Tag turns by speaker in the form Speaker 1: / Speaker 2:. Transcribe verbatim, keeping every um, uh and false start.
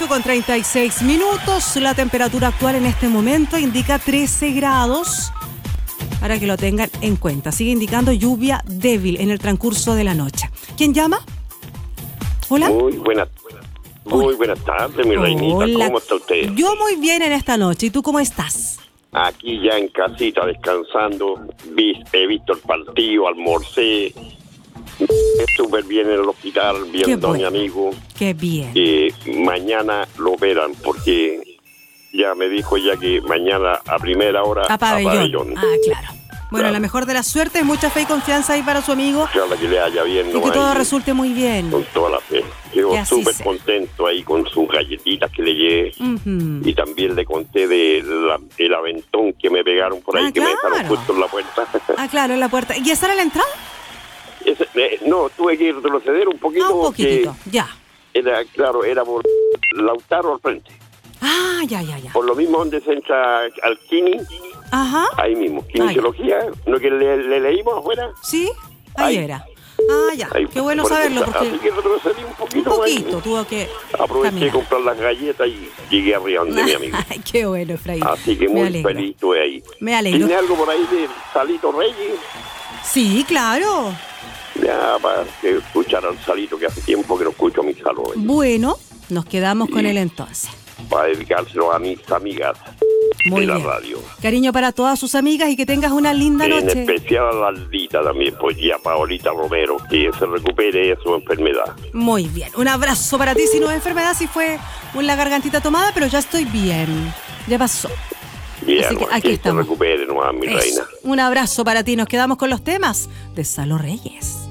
Speaker 1: ocho con treinta y seis minutos. La temperatura actual en este momento indica trece grados. Para que lo tengan en cuenta. Sigue indicando lluvia débil en el transcurso de la noche. ¿Quién llama? Hola.
Speaker 2: Muy buenas, muy Hola. buenas tardes, mi reinita.
Speaker 1: Hola.
Speaker 2: ¿Cómo está usted?
Speaker 1: Yo muy bien en esta noche. ¿Y tú cómo estás?
Speaker 2: Aquí ya en casita descansando. He visto el partido, almorcé. Súper bien en el hospital, viendo a mi amigo.
Speaker 1: Qué bien.
Speaker 2: Eh, mañana lo operan porque ya me dijo ya que mañana a primera hora
Speaker 1: a pabellón.
Speaker 2: A pabellón.
Speaker 1: Ah, claro. Bueno, claro. La mejor de la suerte, mucha fe y confianza ahí para su amigo.
Speaker 2: Ojalá que le haya bien.
Speaker 1: Y
Speaker 2: no
Speaker 1: que todo
Speaker 2: ahí,
Speaker 1: resulte muy bien.
Speaker 2: Con toda la fe. Quedo súper contento ahí con sus galletitas que le llevé. Uh-huh. Y también le conté de la, el aventón que me pegaron por ahí, ah, que claro. me dejaron justo en la puerta.
Speaker 1: Ah, claro, en la puerta. ¿Y esa era la entrada?
Speaker 2: Es, eh, no, tuve que retroceder un poquito.
Speaker 1: Ah, un poquitito, ya.
Speaker 2: Era, claro, era por Lautaro al frente.
Speaker 1: Ah, ya, ya, ya.
Speaker 2: Por lo mismo donde se entra al Kini.
Speaker 1: Ajá.
Speaker 2: Ahí mismo, kinesiología, ah, ¿no que le, le leímos afuera?
Speaker 1: Sí, ahí, ahí. era. Ah, ya, ahí, qué bueno por saberlo. Porque...
Speaker 2: Así que retrocedí un poquito.
Speaker 1: Un poquito, ahí. Tuvo que
Speaker 2: Aproveché
Speaker 1: caminar.
Speaker 2: de comprar las galletas y llegué arriba donde mi amigo.
Speaker 1: Ay, qué bueno, Efraín.
Speaker 2: Así que muy feliz estuve ahí.
Speaker 1: Me alegro.
Speaker 2: ¿Tiene algo por ahí de Salito Reyes?
Speaker 1: Sí, claro.
Speaker 2: Ya, para que escuchar al Salito, que hace tiempo que no escucho a mi Salo.
Speaker 1: Bueno, nos quedamos y con él entonces.
Speaker 2: Para dedicárselo a mis amigas.
Speaker 1: Muy
Speaker 2: de la
Speaker 1: bien.
Speaker 2: radio.
Speaker 1: Cariño para todas sus amigas y que tengas una linda
Speaker 2: en
Speaker 1: noche.
Speaker 2: En especial a la Aldita también, pues ya Paolita Romero, que se recupere de su enfermedad.
Speaker 1: Muy bien, un abrazo para ti. Si no es enfermedad, si fue una gargantita tomada, pero ya estoy bien. Ya pasó.
Speaker 2: Bien,
Speaker 1: así que aquí
Speaker 2: que
Speaker 1: estamos.
Speaker 2: se recupere nomás, mi
Speaker 1: Eso.
Speaker 2: reina.
Speaker 1: Un abrazo para ti. Nos quedamos con los temas de Salo Reyes.